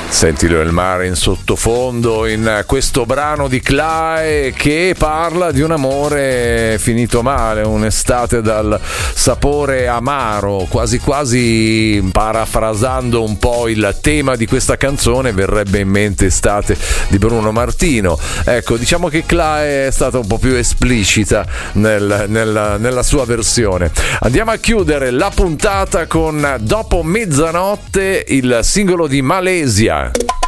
Sentilo il mare in sottofondo in questo brano di Clay che parla di un amore finito male, un'estate dal sapore amaro, quasi quasi parafrasando un po' il tema di questa canzone verrebbe in mente Estate di Bruno Martino. Ecco, diciamo che Clay è stata un po' più esplicita nella sua versione. Andiamo a chiudere la puntata con Dopo mezzanotte, il singolo di Malesia.